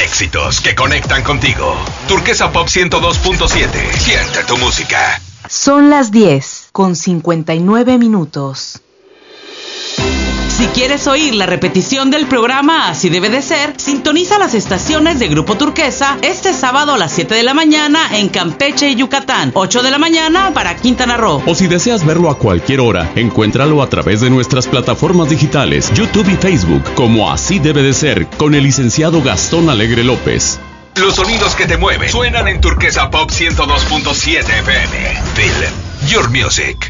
Éxitos que conectan contigo. Turquesa Pop 102.7. Siente tu música. Son las 10:59. Si quieres oír la repetición del programa Así Debe de Ser, sintoniza las estaciones de Grupo Turquesa este sábado a las 7 de la mañana en Campeche y Yucatán, 8 de la mañana para Quintana Roo. O si deseas verlo a cualquier hora, encuéntralo a través de nuestras plataformas digitales, YouTube y Facebook, como Así Debe de Ser, con el licenciado Gastón Alegre López. Los sonidos que te mueven suenan en Turquesa Pop 102.7 FM. Feel your music.